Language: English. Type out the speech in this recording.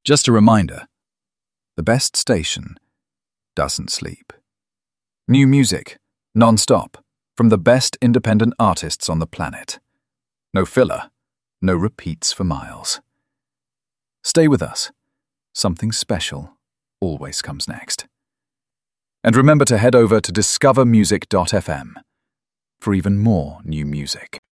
Just a reminder, the best station doesn't sleep. New music, non-stop, from the best independent artists on the planet. No filler, no repeats for miles. Stay with us. Something special always comes next. And remember to head over to discovermusic.fm for even more new music.